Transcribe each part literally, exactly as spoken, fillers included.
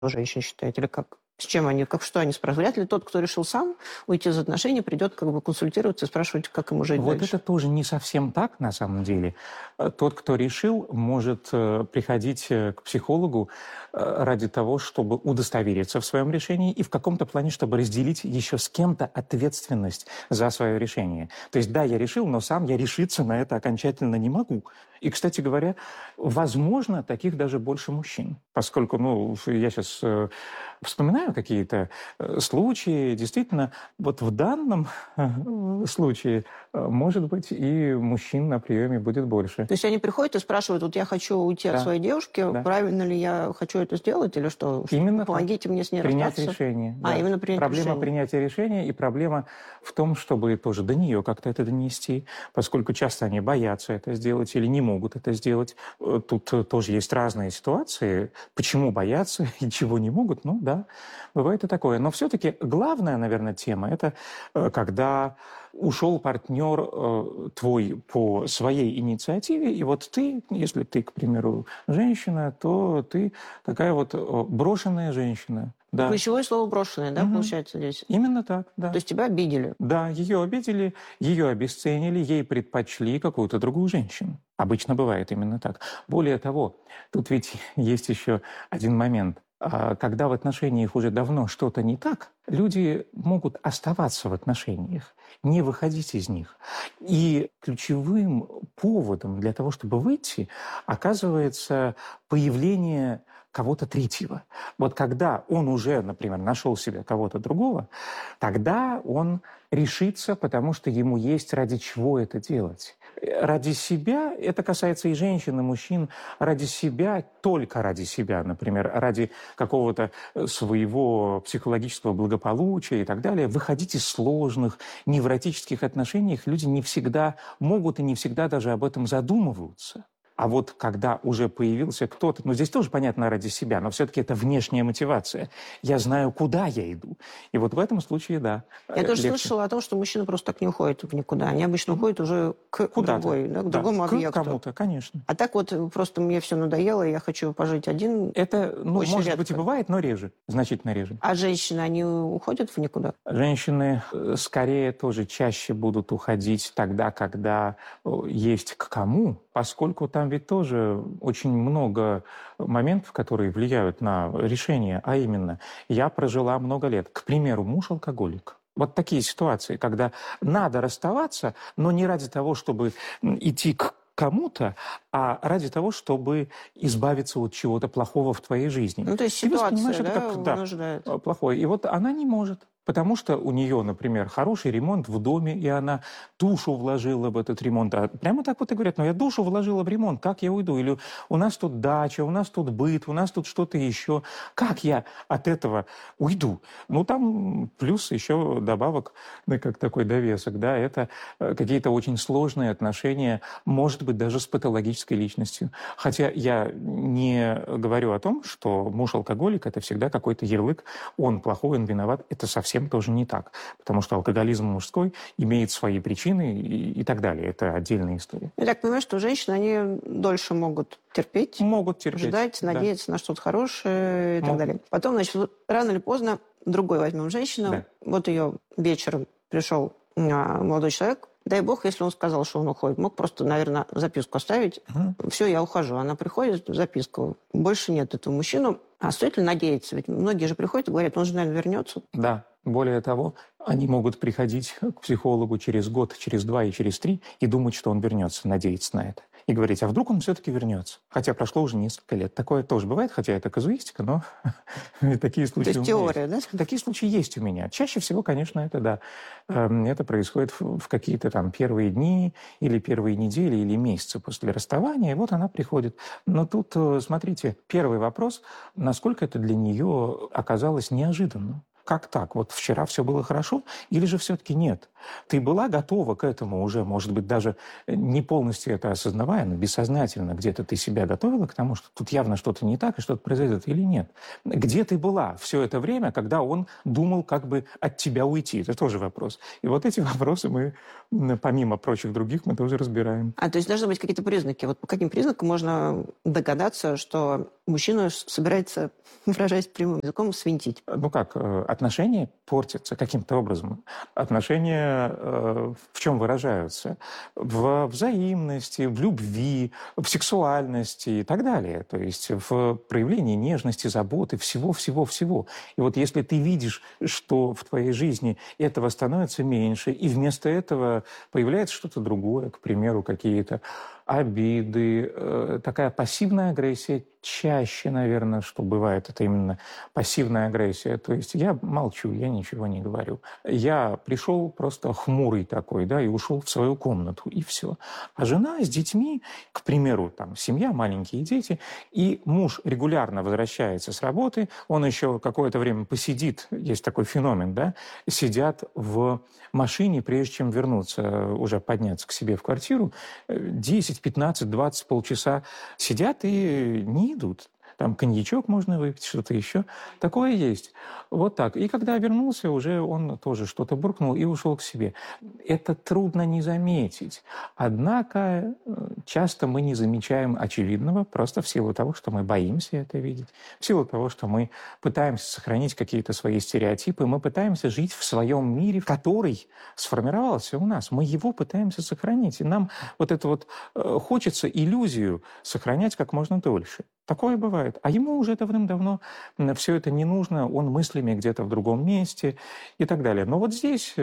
женщин считаете? Или как? С чем они, как что они спрашивают? Вряд ли тот, кто решил сам уйти из отношений, придет как бы консультироваться и спрашивать, как ему жить вот дальше. Это тоже не совсем так, на самом деле. Тот, кто решил, может приходить к психологу ради того, чтобы удостовериться в своем решении и в каком-то плане, чтобы разделить еще с кем-то ответственность за свое решение. То есть, да, я решил, но сам я решиться на это окончательно не могу. И, кстати говоря, возможно, таких даже больше мужчин. Поскольку, ну, я сейчас э, вспоминаю какие-то э, случаи, действительно, вот в данном э, случае, э, может быть, и мужчин на приеме будет больше. То есть они приходят и спрашивают, вот я хочу уйти Да. от своей девушки, Да. правильно ли я хочу это сделать, или что? Именно Помогите так. мне с ней принять расстаться? решение. А, да. именно принять проблема решение. принятия решения и проблема в том, чтобы тоже до нее как-то это донести, поскольку часто они боятся это сделать или не могут это сделать. Тут тоже есть разные ситуации, почему боятся и чего не могут. Ну да, бывает и такое. Но все-таки главная, наверное, тема – это когда ушел партнер э, твой по своей инициативе, и вот ты, если ты, к примеру, женщина, то ты такая вот брошенная женщина. Да. Ключевое слово «брошенное», да, угу. Получается здесь? Именно так, да. То есть тебя обидели? Да, ее обидели, ее обесценили, ей предпочли какую-то другую женщину. Обычно бывает именно так. Более того, тут ведь есть еще один момент. Когда в отношениях уже давно что-то не так, люди могут оставаться в отношениях, не выходить из них. И ключевым поводом для того, чтобы выйти, оказывается появление кого-то третьего. Вот когда он уже, например, нашел себе кого-то другого, тогда он решится, потому что ему есть ради чего это делать. Ради себя, это касается и женщин, и мужчин, ради себя, только ради себя, например, ради какого-то своего психологического благополучия и так далее, выходить из сложных, невротических отношений люди не всегда могут и не всегда даже об этом задумываются. А вот когда уже появился кто-то, ну здесь тоже понятно ради себя, но все-таки это внешняя мотивация. Я знаю, куда я иду. И вот в этом случае, да. Я тоже легче. слышала о том, что мужчины просто так не уходят в никуда. Они обычно уходят уже к Куда-то. другой, да, к да, другому к объекту. кому-то, конечно. А так вот просто мне все надоело, я хочу пожить один. Это, ну, Очень может редко. быть, и бывает, но реже, значительно реже. А женщины, они уходят в никуда? Женщины скорее тоже чаще будут уходить тогда, когда есть к кому, поскольку там ведь тоже очень много моментов, которые влияют на решение, а именно, я прожила много лет. К примеру, муж алкоголик. Вот такие ситуации, когда надо расставаться, но не ради того, чтобы идти к кому-то, а ради того, чтобы избавиться от чего-то плохого в твоей жизни. Ну, то есть И вы ситуация, понимаешь, да, это как, да, вынуждает. плохое. И вот она не может. Потому что у нее, например, хороший ремонт в доме, и она душу вложила в этот ремонт. А прямо так вот и говорят, ну я душу вложила в ремонт, как я уйду? Или у нас тут дача, у нас тут быт, у нас тут что-то еще. Как я от этого уйду? Ну там плюс еще добавок, да, как такой довесок, да, это какие-то очень сложные отношения, может быть, даже с патологической личностью. Хотя я не говорю о том, что муж-алкоголик – это всегда какой-то ярлык, он плохой, он виноват. Это совсем тоже не так, потому что алкоголизм мужской имеет свои причины и, и так далее. Это отдельная история. Я так понимаю, что женщины, они дольше могут терпеть, могут терпеть, ждать, да. надеяться на что-то хорошее и так могут. далее. Потом, значит, вот рано или поздно другой возьмем женщину, да. Вот ее вечером пришел молодой человек, дай бог, если он сказал, что он уходит, мог просто, наверное, записку оставить. Угу. Все, я ухожу. Она приходит, записку. Больше нет этого мужчину. А стоит ли надеяться? Ведь многие же приходят и говорят, он же, наверное, вернется. Да. Более того, они могут приходить к психологу через год, через два и через три и думать, что он вернется, надеяться на это. И говорить, а вдруг он все-таки вернется? Хотя прошло уже несколько лет. Такое тоже бывает, хотя это казуистика, но такие случаи. То есть теория, да? Такие случаи есть у меня. Чаще всего, конечно, это да. Это происходит в какие-то там первые дни или первые недели или месяцы после расставания, и вот она приходит. Но тут, смотрите, первый вопрос, насколько это для нее оказалось неожиданным. Как так? Вот вчера все было хорошо или же все-таки нет? Ты была готова к этому уже, может быть, даже не полностью это осознавая, но бессознательно где-то ты себя готовила к тому, что тут явно что-то не так и что-то произойдет или нет? Где ты была все это время, когда он думал как бы от тебя уйти? Это тоже вопрос. И вот эти вопросы мы, помимо прочих других, мы тоже разбираем. А, то есть должны быть какие-то признаки. Вот по каким признакам можно догадаться, что мужчина собирается, выражаясь прямым языком, свинтить? Ну как, отношения портятся каким-то образом. Отношения э, в чем выражаются? В взаимности, в любви, в сексуальности и так далее. То есть в проявлении нежности, заботы, всего-всего-всего. И вот если ты видишь, что в твоей жизни этого становится меньше, и вместо этого появляется что-то другое, к примеру, какие-то обиды, э, такая пассивная агрессия, чаще, наверное, что бывает, это именно пассивная агрессия. То есть я молчу, я ничего не говорю. Я пришел просто хмурый такой, да, и ушел в свою комнату, и все. А жена с детьми, к примеру, там, семья, маленькие дети, и муж регулярно возвращается с работы, он еще какое-то время посидит, есть такой феномен, да, сидят в машине, прежде чем вернуться, уже подняться к себе в квартиру, десять, пятнадцать, двадцать, полчаса сидят и не идут. Там коньячок можно выпить, что-то еще. Такое есть. Вот так. И когда вернулся, уже он тоже что-то буркнул и ушел к себе. Это трудно не заметить. Однако часто мы не замечаем очевидного просто в силу того, что мы боимся это видеть, в силу того, что мы пытаемся сохранить какие-то свои стереотипы, мы пытаемся жить в своем мире, который сформировался у нас. Мы его пытаемся сохранить. И нам вот это вот э, хочется иллюзию сохранять как можно дольше. Такое бывает. А ему уже давным-давно все это не нужно, он мыслями где-то в другом месте и так далее. Но вот здесь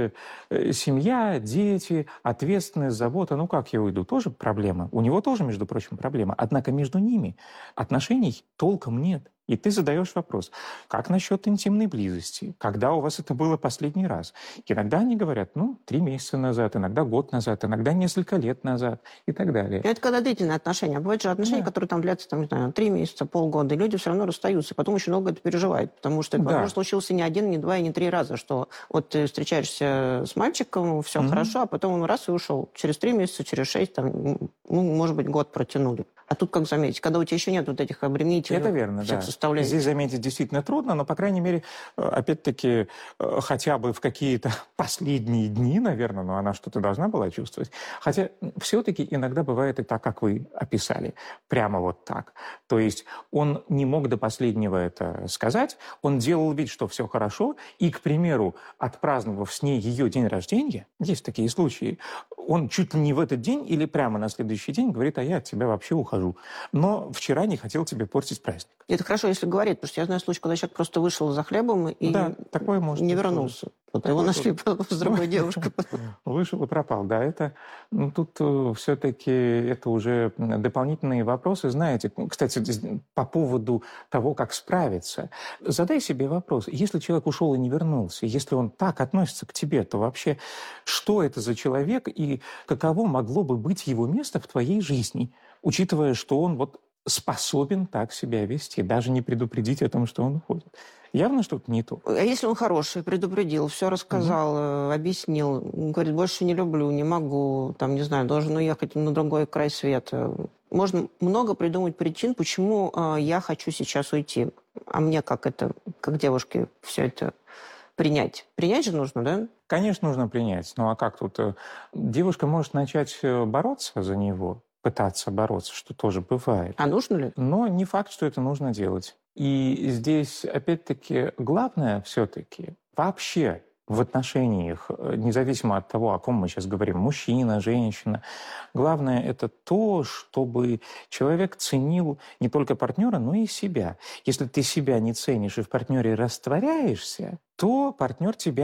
семья, дети, ответственность, забота, ну как я уйду, тоже проблема. У него тоже, между прочим, проблема. Однако между ними отношений толком нет. И ты задаешь вопрос, как насчет интимной близости? Когда у вас это было последний раз? Иногда они говорят, ну, три месяца назад, иногда год назад, иногда несколько лет назад и так далее. Это когда длительные отношения. А бывают же отношения, да, которые там длятся, там, не знаю, три месяца, полгода, и люди все равно расстаются. Потом очень много это переживают, потому что это, да, возможно, случился не один, не два и не три раза, что вот ты встречаешься с мальчиком, все mm-hmm. хорошо, а потом он раз и ушел. Через три месяца, через шесть, там, ну, может быть, год протянули. А тут как заметить, когда у тебя еще нет вот этих обременительных это верно, всех да. составляющих. Здесь заметить действительно трудно, но, по крайней мере, опять-таки, хотя бы в какие-то последние дни, наверное, но она что-то должна была чувствовать. Хотя все-таки иногда бывает и так, как вы описали, прямо вот так. То есть он не мог до последнего это сказать, он делал вид, что все хорошо, и, к примеру, отпраздновав с ней ее день рождения, есть такие случаи, он чуть ли не в этот день или прямо на следующий день говорит, а я от тебя вообще ухожу. Но вчера не хотел тебе портить праздник. Это хорошо, если говорить, потому что я знаю случай, когда человек просто вышел за хлебом и да, такое может не вернулся. Тоже. Вот такое его нашли тоже. с другой девушкой. Вышел и пропал. Да, это, ну, тут все-таки это уже дополнительные вопросы. Знаете, кстати, по поводу того, как справиться. Задай себе вопрос. Если человек ушел и не вернулся, если он так относится к тебе, то вообще что это за человек и каково могло бы быть его место в твоей жизни? Учитывая, что он вот способен так себя вести, даже не предупредить о том, что он уходит. Явно что-то не то. А если он хороший, предупредил, все рассказал, угу. объяснил, говорит, больше не люблю, не могу, там, не знаю, должен уехать на другой край света. Можно много придумать причин, почему э, я хочу сейчас уйти. А мне как это, как девушке, все это принять? Принять же нужно, да? Конечно, нужно принять. Ну а как тут? Девушка может начать бороться за него, пытаться бороться, что тоже бывает. А нужно ли? Но не факт, что это нужно делать. И здесь, опять-таки, главное все-таки вообще в отношениях, независимо от того, о ком мы сейчас говорим, мужчина, женщина, главное это то, чтобы человек ценил не только партнера, но и себя. Если ты себя не ценишь и в партнере растворяешься, то партнер тебя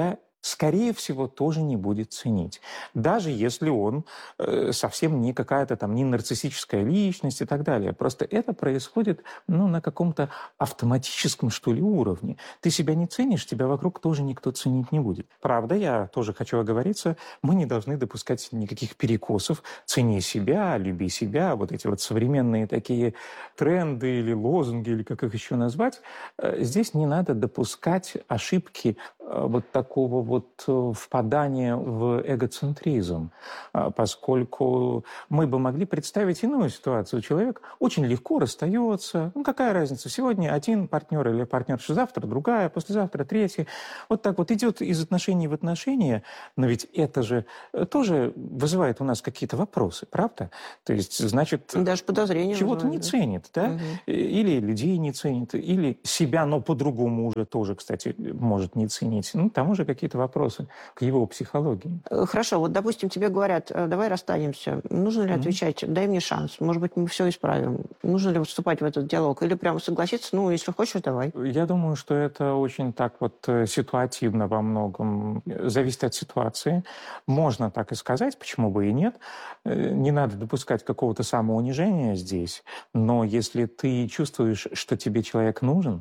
скорее всего, тоже не будет ценить. Даже если он э, совсем не какая-то там, не нарциссическая личность и так далее. Просто это происходит, ну, на каком-то автоматическом, что ли, уровне. Ты себя не ценишь, тебя вокруг тоже никто ценить не будет. Правда, я тоже хочу оговориться, мы не должны допускать никаких перекосов. Цени себя, люби себя, вот эти вот современные такие тренды или лозунги, или как их еще назвать. Здесь не надо допускать ошибки вот такого вот впадания в эгоцентризм, поскольку мы бы могли представить иную ситуацию. Человек очень легко расстается. Ну, какая разница? Сегодня один партнер или партнерша, завтра другая, послезавтра третья. Вот так вот идет из отношений в отношения, но ведь это же тоже вызывает у нас какие-то вопросы, правда? То есть, значит, даже подозрения чего-то не да? ценит, да? Угу. Или людей не ценит, или себя, но по-другому уже тоже, кстати, может не ценить. Ну, там уже какие-то вопросы к его психологии. Хорошо, вот, допустим, тебе говорят, давай расстанемся. Нужно ли отвечать, mm-hmm. дай мне шанс, может быть, мы все исправим. Нужно ли вступать в этот диалог? Или прямо согласиться, ну, если хочешь, давай. Я думаю, что это очень так вот ситуативно во многом. Зависит от ситуации. Можно так и сказать, почему бы и нет. Не надо допускать какого-то самоунижения здесь. Но если ты чувствуешь, что тебе человек нужен,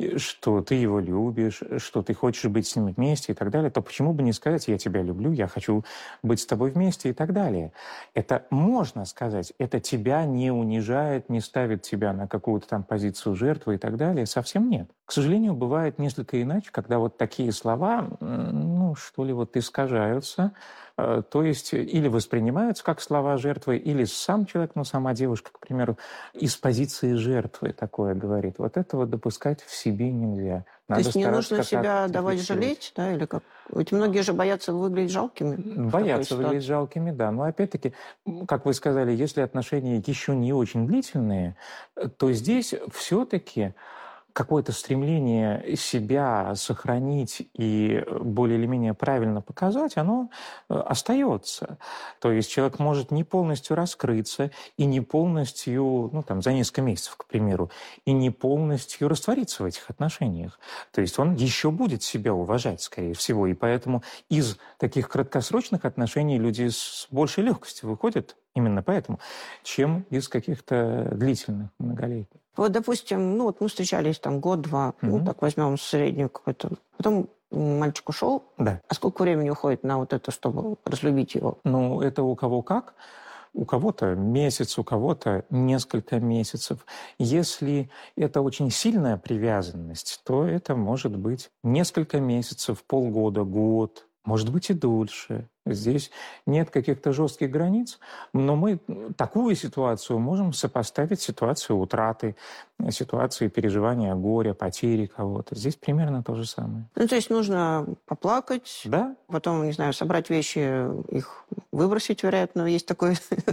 что ты его любишь, что ты хочешь быть с ним вместе и так далее, то почему бы не сказать, я тебя люблю, я хочу быть с тобой вместе и так далее. Это можно сказать, это тебя не унижает, не ставит тебя на какую-то там позицию жертвы и так далее, совсем нет. К сожалению, бывает несколько иначе, когда вот такие слова, ну, что ли, вот искажаются, то есть или воспринимаются как слова жертвы, или сам человек, ну, сама девушка, к примеру, из позиции жертвы такое говорит. Вот этого допускать в себе нельзя. Надо То есть не нужно себя давать жалеть, да, или как? Ведь многие же боятся выглядеть жалкими. Боятся выглядеть жалкими, да. Но опять-таки, как вы сказали, если отношения еще не очень длительные, то здесь все-таки какое-то стремление себя сохранить и более или менее правильно показать, оно остается. То есть человек может не полностью раскрыться и не полностью, ну там, за несколько месяцев, к примеру, и не полностью раствориться в этих отношениях. То есть он еще будет себя уважать, скорее всего. И поэтому из таких краткосрочных отношений люди с большей легкостью выходят, именно поэтому, чем из каких-то длительных, многолетних. Вот, допустим, ну вот мы встречались там год-два, mm-hmm. ну так возьмем среднюю какую-то. Потом мальчик ушел. Да. А сколько времени уходит на вот это, чтобы разлюбить его? Ну, это у кого как. У кого-то месяц, у кого-то несколько месяцев. Если это очень сильная привязанность, то это может быть несколько месяцев, полгода, год, может быть и дольше. Здесь нет каких-то жестких границ, но мы такую ситуацию можем сопоставить с ситуацией утраты, ситуацией переживания горя, потери кого-то. Здесь примерно то же самое. Ну, то есть нужно поплакать, да? Потом, не знаю, собрать вещи, их выбросить, вероятно, есть такой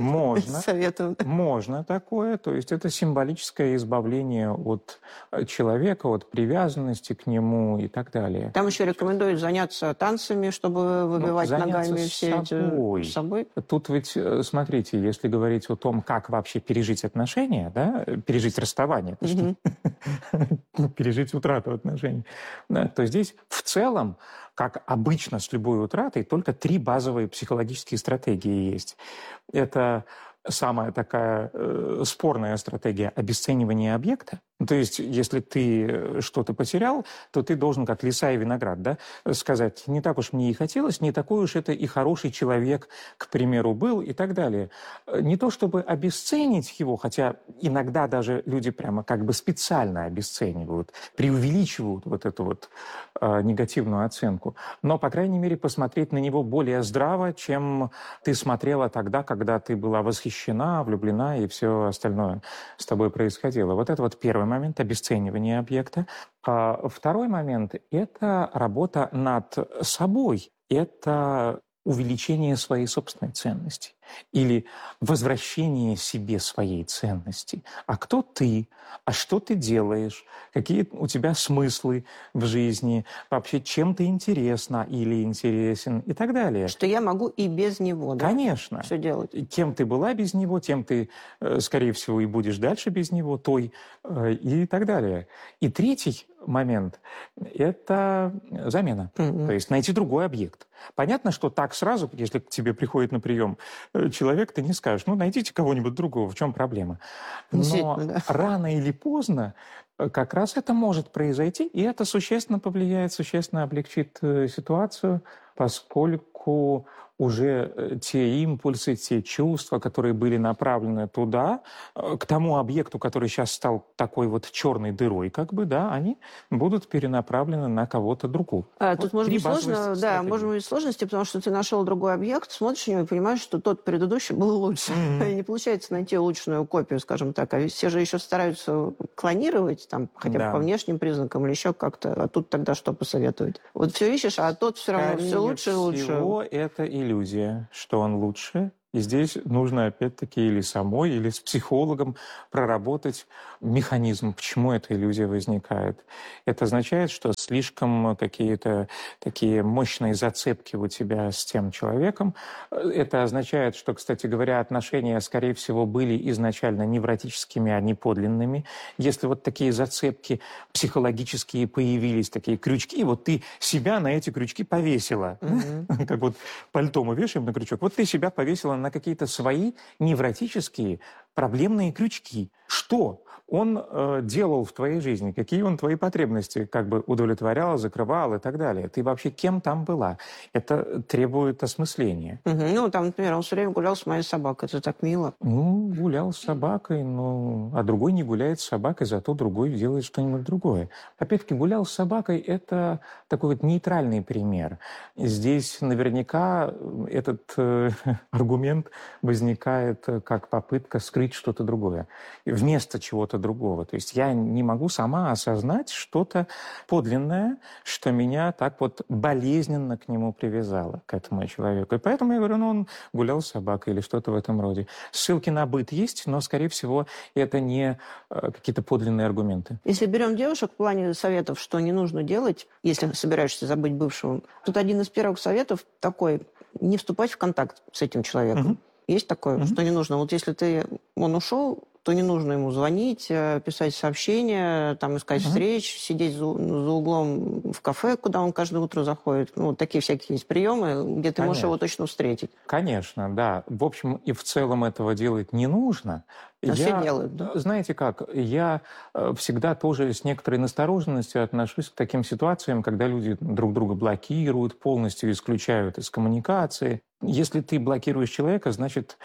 совет. Можно такое. То есть это символическое избавление от человека, от привязанности к нему и так далее. Там еще рекомендуют заняться танцами, чтобы выбивать ну, ногами все собой. эти... С собой. Тут ведь, смотрите, если говорить о том, как вообще пережить отношения, да, пережить расставание, mm-hmm. пережить утрату отношений, да, то здесь в целом, как обычно с любой утратой, только три базовые психологические стратегии есть. Это самая такая э, спорная стратегия обесценивания объекта. То есть, если ты что-то потерял, то ты должен, как лиса и виноград, да, сказать, не так уж мне и хотелось, не такой уж это и хороший человек, к примеру, был и так далее. Не то чтобы обесценить его, хотя иногда даже люди прямо как бы специально обесценивают, преувеличивают вот эту вот э, негативную оценку, но, по крайней мере, посмотреть на него более здраво, чем ты смотрела тогда, когда ты была восхищена, влюблена и все остальное с тобой происходило. Вот это вот первый момент — обесценивание объекта. А второй момент — это работа над собой. Это увеличение своей собственной ценности. или возвращение себе своей ценности. А кто ты? А что ты делаешь? Какие у тебя смыслы в жизни? Вообще, чем ты интересна или интересен? И так далее. Что я могу и без него, да? Конечно. Все делать. Кем ты была без него, тем ты, скорее всего, и будешь дальше без него, той, и так далее. И третий момент – это замена. Mm-hmm. То есть найти другой объект. Понятно, что так сразу, если к тебе приходит на прием человек, ты не скажешь, ну, найдите кого-нибудь другого, в чем проблема? Но да. рано или поздно как раз это может произойти, и это существенно повлияет, существенно облегчит ситуацию, поскольку уже те импульсы, те чувства, которые были направлены туда, к тому объекту, который сейчас стал такой вот черной дырой, как бы, да, они будут перенаправлены на кого-то другого. А, вот тут может быть сложно, да, может быть сложности, потому что ты нашел другой объект, смотришь на него и понимаешь, что тот предыдущий был лучше. Mm-hmm. И не получается найти улучшенную копию, скажем так. А ведь все же еще стараются клонировать, там, хотя бы да. по внешним признакам или еще как-то. А тут тогда что посоветовать? Вот все ищешь, а тот все равно все лучше и лучше. Всего это иллюзия, что он лучше. И здесь нужно, опять-таки, или самой, или с психологом проработать механизм, почему эта иллюзия возникает. Это означает, что слишком какие-то такие мощные зацепки у тебя с тем человеком. Это означает, что, кстати говоря, отношения, скорее всего, были изначально невротическими, а не подлинными. Если вот такие зацепки психологические появились, такие крючки, вот ты себя на эти крючки повесила. Mm-hmm. Как вот пальто мы вешаем на крючок. Вот ты себя повесила на на какие-то свои невротические проблемные крючки. Что он э, делал в твоей жизни? Какие он твои потребности как бы удовлетворял, закрывал и так далее? Ты вообще кем там была? Это требует осмысления. Угу. Ну, там, например, он все время гулял с моей собакой. Это так мило. Ну, гулял с собакой, но... а другой не гуляет с собакой, зато другой делает что-нибудь другое. Опять-таки, гулял с собакой – это такой вот нейтральный пример. Здесь наверняка этот э, аргумент возникает как попытка скрыть что-то другое, вместо чего-то другого. То есть я не могу сама осознать что-то подлинное, что меня так вот болезненно к нему привязало, к этому человеку. И поэтому я говорю, ну, он гулял с собакой или что-то в этом роде. Ссылки на быт есть, но, скорее всего, это не э, какие-то подлинные аргументы. Если берем девушек в плане советов, что не нужно делать, если собираешься забыть бывшего, тут один из первых советов такой – не вступать в контакт с этим человеком. Угу. Есть такое, угу. что не нужно. Вот если ты, он ушел, то не нужно ему звонить, писать сообщения, там, искать uh-huh. встреч, сидеть за, за углом в кафе, куда он каждое утро заходит. Ну, вот такие всякие есть приемы, где ты Конечно. можешь его точно встретить. Конечно, да. В общем, и в целом этого делать не нужно. А я, все делают, да? Знаете как, я всегда тоже с некоторой настороженностью отношусь к таким ситуациям, когда люди друг друга блокируют, полностью исключают из коммуникации. Если ты блокируешь человека, значит,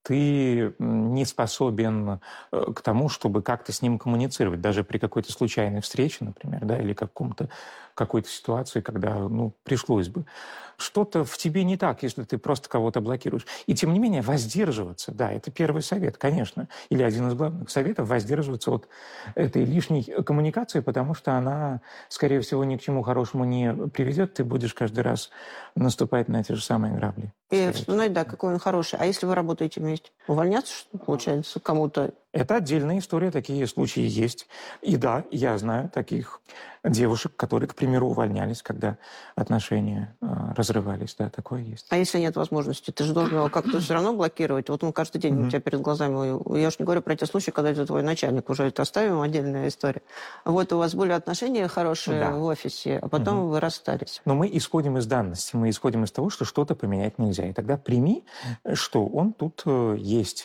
ты не способен к тому, чтобы как-то с ним коммуницировать, даже при какой-то случайной встрече, например, да, или каком-то, какой-то ситуации, когда ну, пришлось бы. Что-то в тебе не так, если ты просто кого-то блокируешь. И тем не менее воздерживаться, да, это первый совет, конечно. Или один из главных советов – воздерживаться от этой лишней коммуникации, потому что она, скорее всего, ни к чему хорошему не приведет. Ты будешь каждый раз наступать на те же самые грабли. И вспоминать, да, какой он хороший. А если вы работаете вместе? Увольняться, что получается, кому-то? Это отдельная история, такие случаи есть. И да, я знаю таких девушек, которые, к примеру, увольнялись, когда отношения э, разрывались. Да, такое есть. А если нет возможности? Ты же должен его как-то все равно блокировать. Вот он каждый день mm-hmm. у тебя перед глазами. Я уж не говорю про те случаи, когда это твой начальник. Уже это оставим, отдельная история. Вот у вас были отношения хорошие да. в офисе, а потом mm-hmm. вы расстались. Но мы исходим из данности. Мы исходим из того, что что-то поменять нельзя. И тогда прими, что он тут э, есть.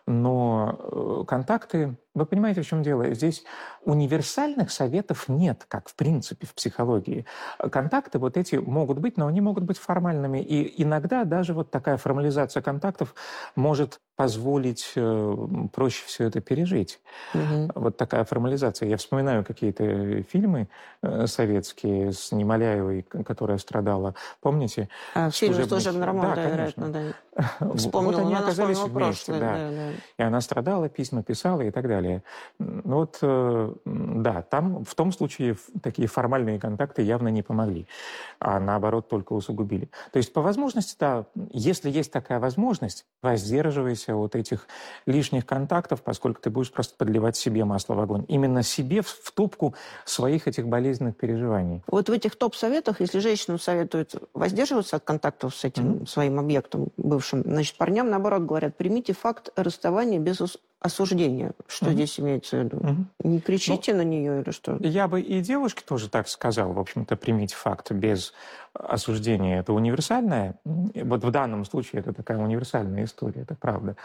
Но э, контакты... Вы понимаете, в чем дело? Здесь универсальных советов нет, как в принципе в психологии. Контакты вот эти могут быть, но они могут быть формальными. И иногда даже вот такая формализация контактов может позволить э, проще все это пережить. Угу. Вот такая формализация. Я вспоминаю какие-то фильмы э, советские с Немоляевой, которая страдала. Помните? А, фильм «Служебный роман», да, вероятно, да. Вспомнила, вот они оказались вместе, прошлое, да. Да, да. И она страдала, письма писала и так далее. далее. Ну вот, да, там в том случае такие формальные контакты явно не помогли, а наоборот только усугубили. То есть по возможности, да, если есть такая возможность, воздерживайся от этих лишних контактов, поскольку ты будешь просто подливать себе масло в огонь. Именно себе в, в топку своих этих болезненных переживаний. Вот в этих топ-советах, если женщинам советуют воздерживаться от контактов с этим mm-hmm. своим объектом бывшим, значит, парням, наоборот, говорят, примите факт расставания без осуждения. Что mm-hmm. здесь имеется в виду? Mm-hmm. Не кричите ну, на нее или что? Я бы и девушке тоже так сказал. В общем-то, примите факт без осуждения. Это универсальное. Вот в данном случае это такая универсальная история, это правда.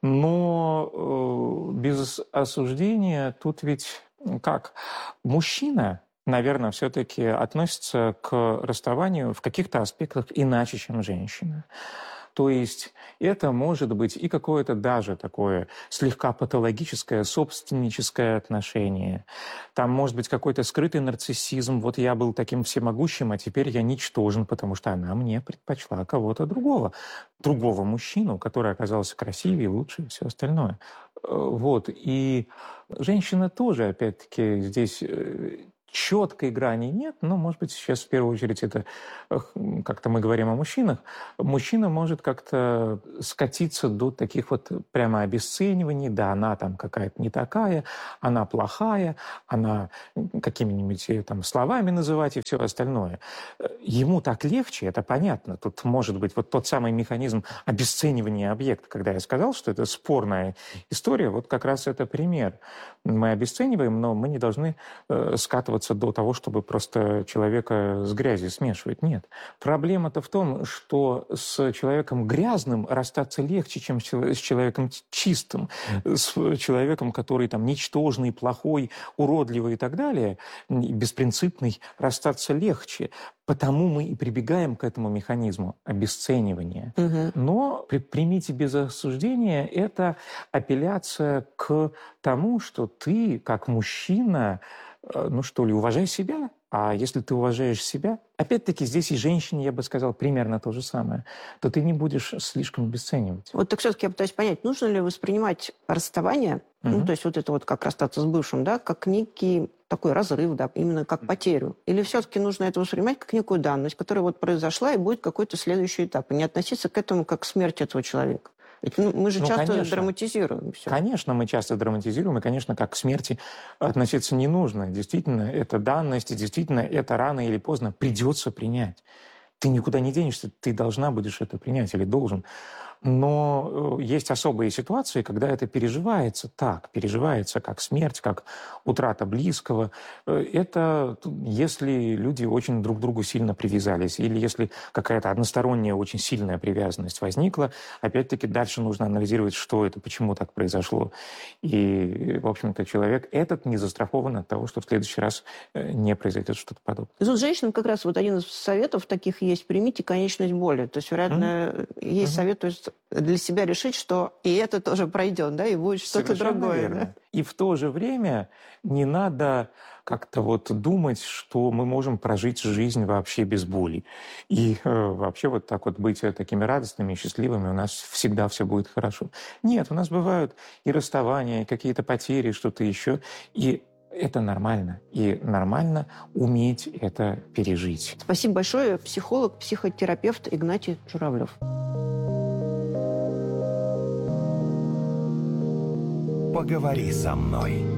Но э, без осуждения тут ведь как? Мужчина, наверное, все-таки относится к расставанию в каких-то аспектах иначе, чем женщина. То есть это может быть и какое-то даже такое слегка патологическое, собственническое отношение. Там может быть какой-то скрытый нарциссизм. Вот я был таким всемогущим, а теперь я ничтожен, потому что она мне предпочла кого-то другого. Другого мужчину, который оказался красивее, лучше и все остальное. Вот. И женщина тоже, опять-таки, здесь... Четкой грани нет, но, может быть, сейчас в первую очередь это, как-то мы говорим о мужчинах, мужчина может как-то скатиться до таких вот прямо обесцениваний, да, она там какая-то не такая, она плохая, она какими-нибудь там словами называть и все остальное. Ему так легче, это понятно. Тут может быть вот тот самый механизм обесценивания объекта, когда я сказал, что это спорная история, вот как раз это пример. Мы обесцениваем, но мы не должны э, скатываться до того, чтобы просто человека с грязью смешивать. Нет. Проблема-то в том, что с человеком грязным расстаться легче, чем с человеком чистым. С человеком, который там ничтожный, плохой, уродливый и так далее, беспринципный, расстаться легче. Потому мы и прибегаем к этому механизму обесценивания. Угу. Но примите без осуждения, это апелляция к тому, что ты, как мужчина, ну что ли, уважай себя. А если ты уважаешь себя, опять-таки здесь и женщине, я бы сказал, примерно то же самое, то ты не будешь слишком обесценивать. Вот так все-таки я пытаюсь понять, нужно ли воспринимать расставание, угу. ну то есть вот это вот как расстаться с бывшим, да, как некий такой разрыв, да, именно как потерю. Или все-таки нужно это воспринимать как некую данность, которая вот произошла и будет какой-то следующий этап, и не относиться к этому как к смерти этого человека. Ведь мы же ну, часто конечно. драматизируем все. Конечно, мы часто драматизируем, и, конечно, как к смерти относиться не нужно. Действительно, это данность, и действительно, это рано или поздно придется принять. Ты никуда не денешься, ты должна будешь это принять или должен. Но есть особые ситуации, когда это переживается так, переживается как смерть, как утрата близкого. Это если люди очень друг к другу сильно привязались, или если какая-то односторонняя очень сильная привязанность возникла, опять-таки дальше нужно анализировать, что это, почему так произошло. И, в общем-то, человек этот не застрахован от того, что в следующий раз не произойдет что-то подобное. И тут женщинам как раз вот один из советов таких есть: примите конечность боли. То есть, вероятно, mm-hmm. есть mm-hmm. совет, то есть для себя решить, что и это тоже пройдет, да, и будет что-то другое. Да? И в то же время не надо как-то вот думать, что мы можем прожить жизнь вообще без боли. И э, вообще вот так вот быть такими радостными и счастливыми, у нас всегда все будет хорошо. Нет, у нас бывают и расставания, и какие-то потери, что-то еще. И это нормально. И нормально уметь это пережить. Спасибо большое. Психолог, психотерапевт Игнатий Журавлев. Поговори со мной.